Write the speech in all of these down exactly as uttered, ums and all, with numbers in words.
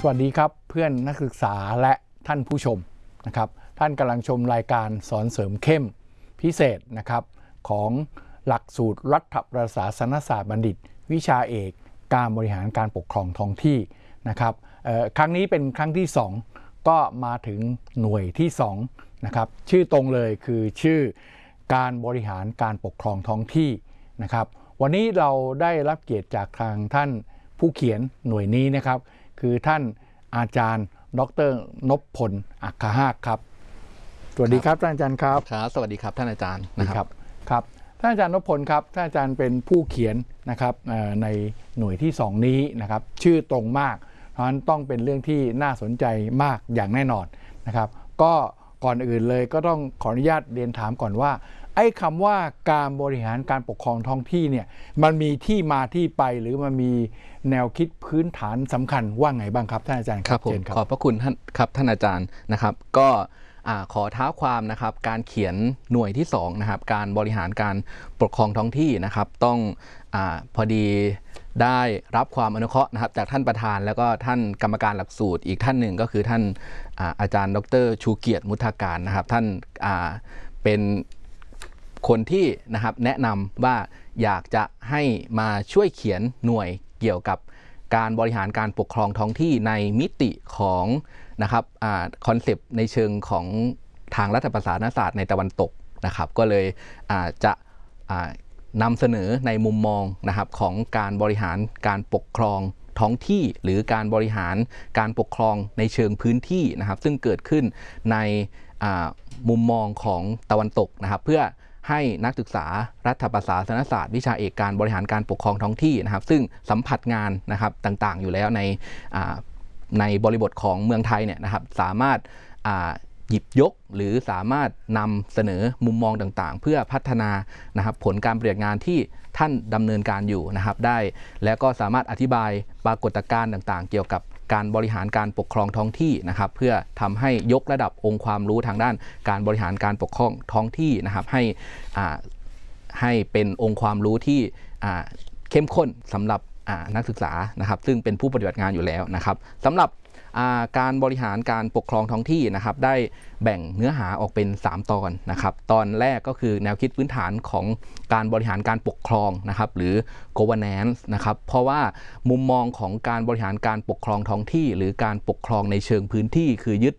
สวัสดีครับเพื่อนนักศึกษาและท่านผู้ชมนะครับท่านกำลังชมรายการสอนเสริมเข้มพิเศษนะครับของหลักสูตรรัฐประศาสนศาสตร์บัณฑิตวิชาเอกการบริหารการปกครองท้องที่นะครับครั้งนี้เป็นครั้งที่สองก็มาถึงหน่วยที่สองนะครับชื่อตรงเลยคือชื่อการบริหารการปกครองท้องที่นะครับวันนี้เราได้รับเกียรติจากทางท่านผู้เขียนหน่วยนี้นะครับคือท่านอาจารย์ดร.นพพลอัคคหากครับสวัสดีครับท่านอาจารย์ครับครับสวัสดีครับท่านอาจารย์นะครับครับท่านอาจารย์นพพลครับท่านอาจารย์เป็นผู้เขียนนะครับในหน่วยที่สองนี้นะครับชื่อตรงมากเพราะฉะนั้นต้องเป็นเรื่องที่น่าสนใจมากอย่างแน่นอนนะครับก็ก่อนอื่นเลยก็ต้องขออนุญาตเรียนถามก่อนว่าไอ้คำว่าการบริหารการปกครองท้องที่เนี่ยมันมีที่มาที่ไปหรือมันมีแนวคิดพื้นฐานสำคัญว่าไงบ้างครับท่านอาจารย์ครับผมขอบพระคุณท่านครับท่านอาจารย์นะครับก็ขอท้าความนะครับการเขียนหน่วยที่สองนะครับการบริหารการปกครองท้องที่นะครับต้องอ่าพอดีได้รับความอนุเคราะห์นะครับจากท่านประธานแล้วก็ท่านกรรมการหลักสูตรอีกท่านหนึ่งก็คือท่านอาอาจารย์ดร.ชูเกียรติมุทาการนะครับท่านอ่าเป็นคนที่นะครับแนะนำว่าอยากจะให้มาช่วยเขียนหน่วยเกี่ยวกับการบริหารการปกครองท้องที่ในมิติของนะครับคอนเซปต์ในเชิงของทางรัฐประศาสนศาสตร์ในตะวันตกนะครับก็เลยจะนำเสนอในมุมมองนะครับของการบริหารการปกครองท้องที่หรือการบริหารการปกครองในเชิงพื้นที่นะครับซึ่งเกิดขึ้นในมุมมองของตะวันตกนะครับเพื่อให้นักศึกษารัฐประศาสนศาสตร์วิชาเอกการบริหารการปกครองท้องที่นะครับซึ่งสัมผัสงานนะครับต่างๆอยู่แล้วในในบริบทของเมืองไทยเนี่ยนะครับสามารถหยิบยกหรือสามารถนำเสนอมุมมองต่างๆเพื่อพัฒนานะครับผลการปฏิบัติงานที่ท่านดำเนินการอยู่นะครับได้และก็สามารถอธิบายปรากฏการณ์ต่างๆเกี่ยวกับการบริหารการปกครองท้องที่นะครับเพื่อทำให้ยกระดับองค์ความรู้ทางด้านการบริหารการปกครองท้องที่นะครับให้ให้เป็นองค์ความรู้ที่เข้มข้นสำหรับนักศึกษานะครับซึ่งเป็นผู้ปฏิบัติงานอยู่แล้วนะครับสำหรับการบริหารการปกครองท้องที่นะครับได้แบ่งเนื้อหาออกเป็นสามตอนนะครับตอนแรกก็คือแนวคิดพื้นฐานของการบริหารการปกครองนะครับหรือ governance นะครับเพราะว่ามุมมองของการบริหารการปกครองท้องที่หรือการปกครองในเชิงพื้นที่คือยึด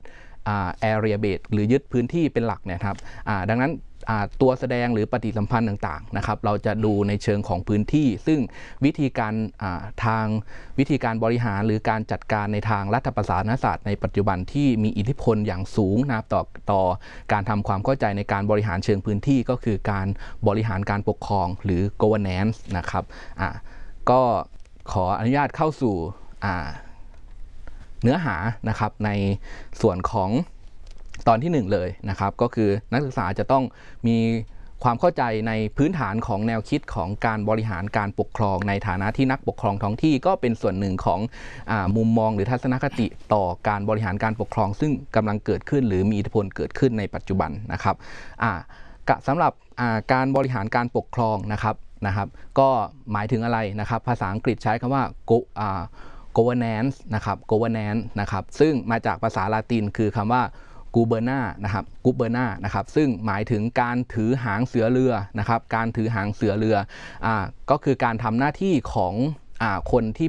area based หรือยึดพื้นที่เป็นหลักเนี่ยครับดังนั้นตัวแสดงหรือปฏิสัมพันธ์ต่างๆนะครับเราจะดูในเชิงของพื้นที่ซึ่งวิธีการทางวิธีการบริหารหรือการจัดการในทางรัฐประศาสนศาสตร์ในปัจจุบันที่มีอิทธิพลอย่างสูงนะครับต่อต่อการทำความเข้าใจในการบริหารเชิงพื้นที่ก็คือการบริหารการปกครองหรือ governance นะครับก็ขออนุญาตเข้าสู่เนื้อหานะครับในส่วนของตอนที่หนึ่งเลยนะครับก็คือนักศึกษาจะต้องมีความเข้าใจในพื้นฐานของแนวคิดของการบริหารการปกครองในฐานะที่นักปกครองท้องที่ก็เป็นส่วนหนึ่งของอ่ามุมมองหรือทัศนคติต่อการบริหารการปกครองซึ่งกำลังเกิดขึ้นหรือมีอิทธิพลเกิดขึ้นในปัจจุบันนะครับอ่าสำหรับการบริหารการปกครองนะครับนะครับก็หมายถึงอะไรนะครับภาษาอังกฤษใช้คำว่า go อ่า governance นะครับ governance นะครับซึ่งมาจากภาษาลาตินคือคำว่ากูเบอร์นานะครับกูเบอร์นานะครับซึ่งหมายถึงการถือหางเสือเรือนะครับการถือหางเสือเรืออ่าก็คือการทำหน้าที่ของอ่าคนที่